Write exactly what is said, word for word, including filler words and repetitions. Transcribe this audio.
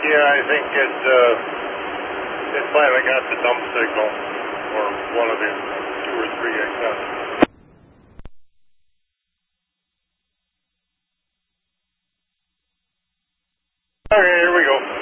Yeah, I think it, uh, it finally got the dump signal, or one of the two or three I got. Okay, here we go.